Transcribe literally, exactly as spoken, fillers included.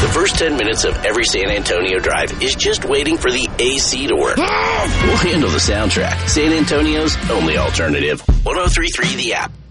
The first ten minutes of every San Antonio drive is just waiting for the A C to work. We'll handle the soundtrack. San Antonio's only alternative. one oh three point three The App.